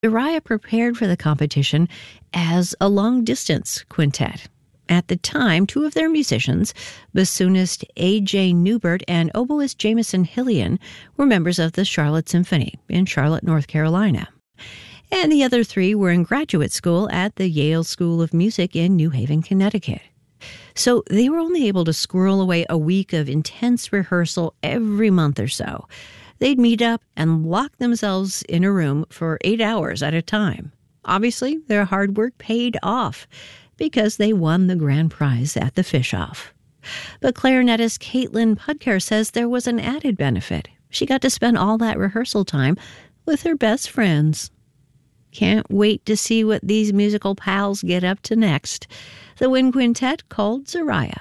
Uriah prepared for the competition as a long-distance quintet. At the time, two of their musicians, bassoonist A.J. Newbert and oboist Jameson Hillian, were members of the Charlotte Symphony in Charlotte, North Carolina. And the other three were in graduate school at the Yale School of Music in New Haven, Connecticut. So they were only able to squirrel away a week of intense rehearsal every month or so. They'd meet up and lock themselves in a room for 8 hours at a time. Obviously, their hard work paid off because they won the grand prize at the Fish-Off. But clarinetist Caitlin Pudcare says there was an added benefit. She got to spend all that rehearsal time with her best friends. Can't wait to see what these musical pals get up to next. The Wind Quintet called Zariah.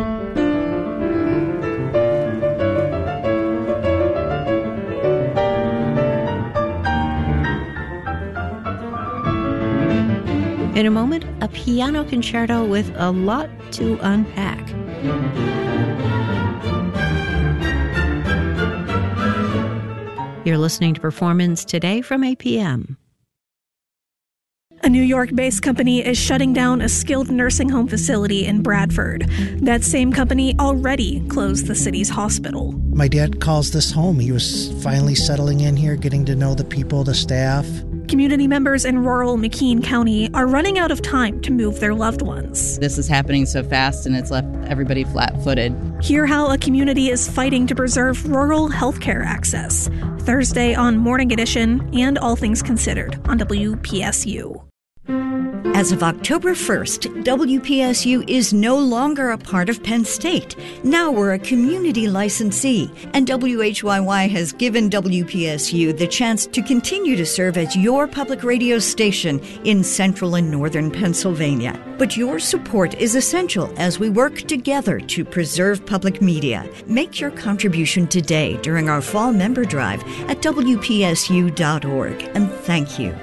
In a moment, a piano concerto with a lot to unpack. You're listening to Performance Today from APM. A New York-based company is shutting down a skilled nursing home facility in Bradford. That same company already closed the city's hospital. My dad calls this home. He was finally settling in here, getting to know the people, the staff. Community members in rural McKean County are running out of time to move their loved ones. This is happening so fast, and it's left everybody flat-footed. Hear how a community is fighting to preserve rural healthcare access. Thursday on Morning Edition and All Things Considered on WPSU. As of October 1st, WPSU is no longer a part of Penn State. Now we're a community licensee, and WHYY has given WPSU the chance to continue to serve as your public radio station in central and northern Pennsylvania. But your support is essential as we work together to preserve public media. Make your contribution today during our fall member drive at WPSU.org, and thank you.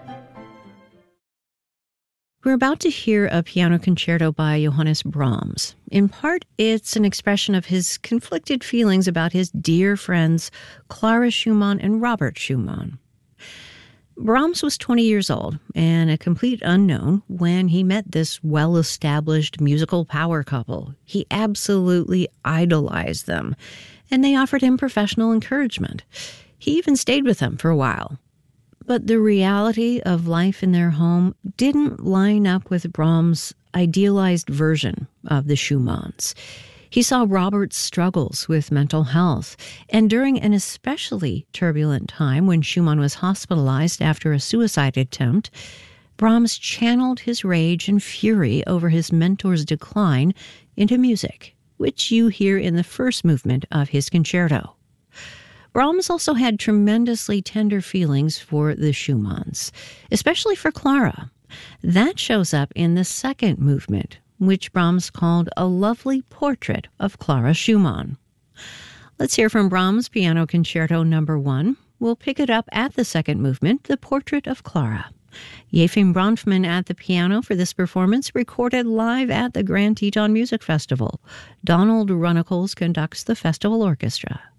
We're about to hear a piano concerto by Johannes Brahms. In part, it's an expression of his conflicted feelings about his dear friends Clara Schumann and Robert Schumann. Brahms was 20 years old and a complete unknown when he met this well-established musical power couple. He absolutely idolized them, and they offered him professional encouragement. He even stayed with them for a while. But the reality of life in their home didn't line up with Brahms' idealized version of the Schumanns. He saw Robert's struggles with mental health, and during an especially turbulent time when Schumann was hospitalized after a suicide attempt, Brahms channeled his rage and fury over his mentor's decline into music, which you hear in the first movement of his concerto. Brahms also had tremendously tender feelings for the Schumanns, especially for Clara. That shows up in the second movement, which Brahms called a lovely portrait of Clara Schumann. Let's hear from Brahms' Piano Concerto No. 1. We'll pick it up at the second movement, The Portrait of Clara. Yefim Bronfman at the piano for this performance, recorded live at the Grand Teton Music Festival. Donald Runnicles conducts the festival orchestra.